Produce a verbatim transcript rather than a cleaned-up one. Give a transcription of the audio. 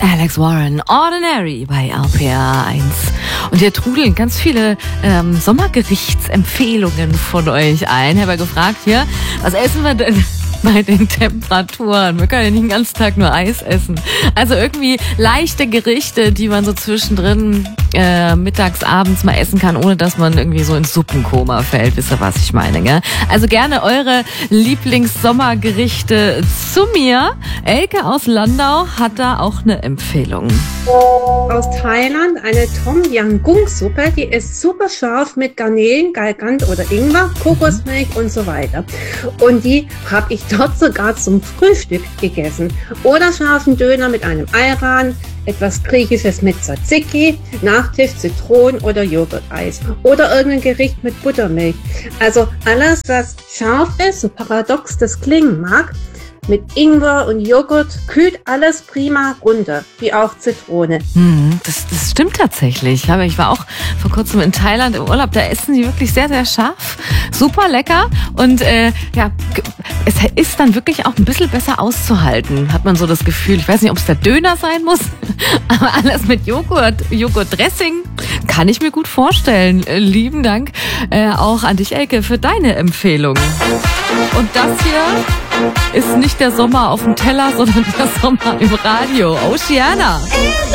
Alex Warren, Ordinary bei R P R eins. Und hier trudeln ganz viele ähm, Sommergerichtsempfehlungen von euch ein. Ich habe ja gefragt hier, was essen wir denn bei den Temperaturen? Wir können ja nicht den ganzen Tag nur Eis essen. Also irgendwie leichte Gerichte, die man so zwischendrin äh, mittags, abends mal essen kann, ohne dass man irgendwie so ins Suppenkoma fällt. Wisst ihr, was ich meine, gell? Also gerne eure Lieblings-Sommergerichte zu mir. Elke aus Landau hat da auch eine Empfehlung. Aus Thailand eine Tom Yam Goong Suppe, die ist super scharf mit Garnelen, Galgant oder Ingwer, Kokosmilch und so weiter. Und die habe ich dort sogar zum Frühstück gegessen. Oder scharfen Döner mit einem Ayran, etwas Griechisches mit Tzatziki, Nachtisch Zitronen- oder Joghurteis oder irgendein Gericht mit Buttermilch. Also alles, was scharf ist, so paradox das klingen mag, mit Ingwer und Joghurt kühlt alles prima runter, wie auch Zitrone. Hm, das, das stimmt tatsächlich. Aber ich war auch vor kurzem in Thailand im Urlaub. Da essen die wirklich sehr, sehr scharf. Super lecker. Und äh, ja, es ist dann wirklich auch ein bisschen besser auszuhalten, hat man so das Gefühl. Ich weiß nicht, ob es der Döner sein muss, aber alles mit Joghurt, Joghurt-Dressing kann ich mir gut vorstellen. Äh, lieben Dank äh, auch an dich, Elke, für deine Empfehlung. Und das hier ist nicht der Sommer auf dem Teller, sondern der Sommer im Radio. Oceana.